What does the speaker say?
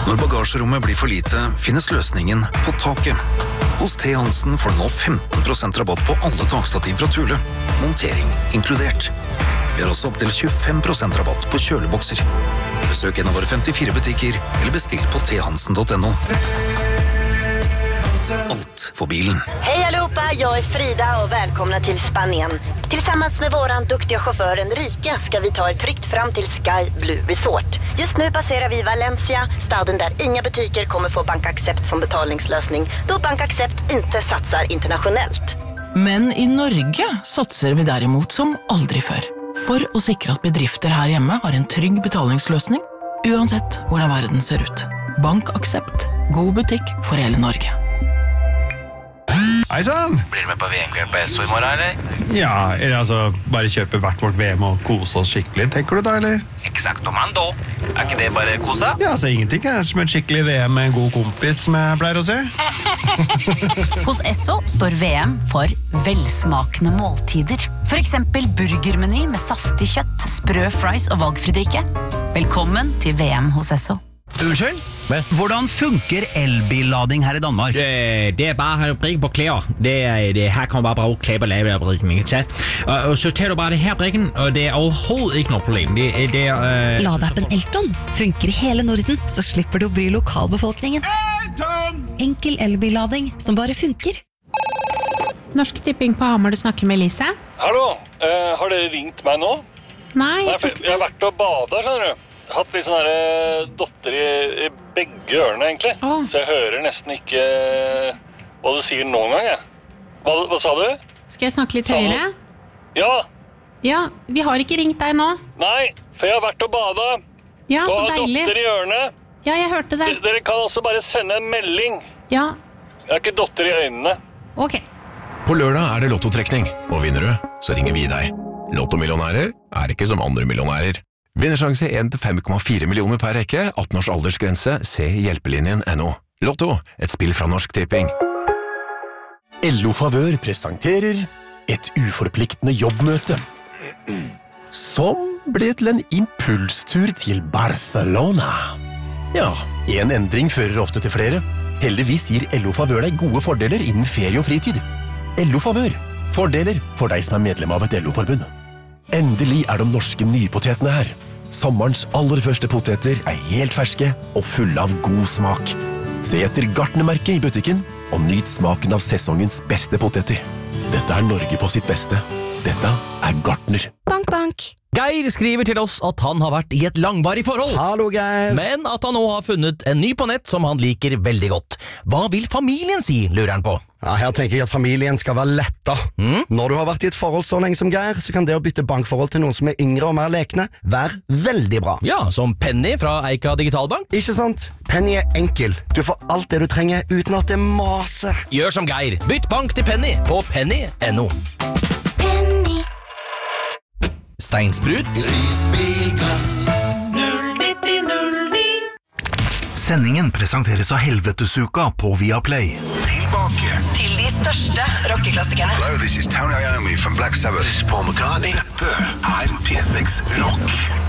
Når bagasjerommet blir for lite, finnes løsningen på taket. Hos T. Hansen får du nå 15% rabatt på alle takstativ fra Thule. Montering inkludert. Vi har også opp til 25% rabatt på kjølebokser. Besøk en av våre 54 butikker, eller bestill på thansen.no. Allt för bilen. Hej allihopa, jag är Frida och välkomna till Spanien. Tillsammans med våran duktiga chaufför Enrique ska vi ta er tryggt fram till Sky Blue Resort. Just nu passerar vi Valencia, staden där inga butiker kommer få BankAxept som betalningslösning, då BankAxept inte satsar internationellt. Men i Norge satser vi derimot som aldri før. For å sikre at bedrifter her hjemme har en trygg betalingsløsning, uansett hvordan verden ser ut. BankAxept. God butikk for hele Norge. Hei sann! Blir du med på VM-kveld på SO i morgen, eller? Ja, eller altså, bare kjøpe hvert vårt VM og kose oss skikkelig, tenker du da, eller? Exactomando. Ikke det bare kosa? Ja, altså ingenting er som et skikkelig VM med en god kompis, som jeg pleier å se. Hos Esso står VM for velsmakende måltider. For eksempel burgermeny med saftig kjøtt, sprø fries og valgfri drikke. Velkommen til VM hos Esso. Unnskyld? Hvordan funker elbillading her i Danmark? Det bare at brikke på klæder. Det her kan bare bruge klæber lave af brikken, ikke sant? Og så tager du bare det her brikken, og det overhovedet ikke noget problem. Ladeappen Elton funker i hele Norden, så slipper du å bry lokalbefolkningen. Enkel elbillading som bare funker. Norsk Tipping på Hamar, du snakker med Elise. Hallo, har dere ringt meg nå? Nei, jeg tror ikke det. Jeg har vært og badet, skjønner du. Hatt litt sånne dotter i begge ørene, egentlig. Så jeg hører nesten ikke hva du sier noen gang, jeg. Hva sa du? Skal jeg snakke litt høyere? Ja. Ja, vi har ikke ringt deg nå. Nei, for jeg har vært og badet. Ja, så deilig. Du har dotter i ørene. Ja, jeg hørte det. Dere kan også bare sende en melding. Ja. Jeg har ikke dotter i øynene. Ok. På lørdag det lottotrekning, og vinner du, så ringer vi deg. Lottomillionærer ikke som andre millionærer. Vinnersjanse 1-5,4 millioner per rekke, 18 års aldersgrense, se hjelpelinjen.no. Lotto, et spill fra Norsk Tipping. LO Favør presenterer et uforpliktende jobbmøte, som ble til en impulstur til Barcelona. Ja, en endring fører ofte til flere. Heldigvis gir LO Favør deg gode fordeler innen ferie og fritid. LO Favør, fordeler for deg som medlem av et LO-forbund. Endelig de norske nypotetene her. Sommerens aller første poteter helt ferske og fulle av god smak. Se etter Gartnermerket i butikken, og nyt smaken av sesongens beste poteter. Dette Norge på sitt beste. Dette Gartner. Bank, bank. Geir skriver til oss at han har vært i et langvarig forhold. Hallo, Geir. Men at han nå har funnet en ny på nett som han liker veldig godt. Hva vil familien si, lurer han på? Ja, her tenker jeg at familien skal være letta. Når du har vært i et forhold så lenge som Geir, så kan det å bytte bankforhold til noen som yngre og mer lekne være veldig bra. Ja, som Penny fra Eika Digitalbank. Ikke sant? Penny enkel. Du får alt det du trenger uten at det maser. Gjør som Geir. Bytt bank til Penny på penny.no. Steinsprut. Prisbilglass. 09009. Sendingen presenteres av Helvetesuka på Viaplay. Tilbake til de største rockeklassikerne. Hello, this is Tony Iommi from Black Sabbath. This is Paul McCartney. Dette P6 Rock.